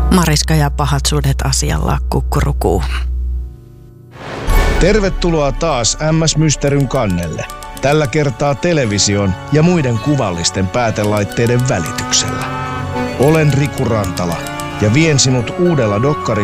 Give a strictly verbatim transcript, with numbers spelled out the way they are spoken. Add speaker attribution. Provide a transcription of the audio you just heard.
Speaker 1: Mariska ja pahat sudet asialla kukkurukuu.
Speaker 2: Tervetuloa taas M S Mysteryn kannelle. Tällä kertaa television ja muiden kuvallisten päätelaitteiden välityksellä. Olen Riku Rantala ja vien sinut uudella dokkari